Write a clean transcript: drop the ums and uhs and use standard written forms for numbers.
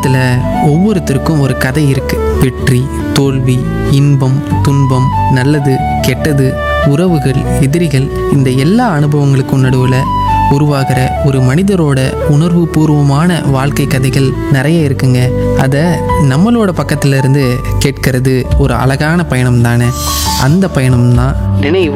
உலகத்தில் ஒவ்வொருத்தருக்கும் ஒரு கதை இருக்கு. வெற்றி, தோல்வி, இன்பம், துன்பம், நல்லது, கெட்டது, உறவுகள், எதிரிகள், இந்த எல்லா அனுபவங்களுக்கும் நடுவில் உருவாகிற ஒரு மனிதரோட உணர்வு பூர்வமான வாழ்க்கை கதைகள் நிறைய இருக்குங்க. அதை நம்மளோட பக்கத்துல இருந்து கேட்கறது ஒரு அழகான பயணம் தானே. அந்த பயணம் தான் நினைவு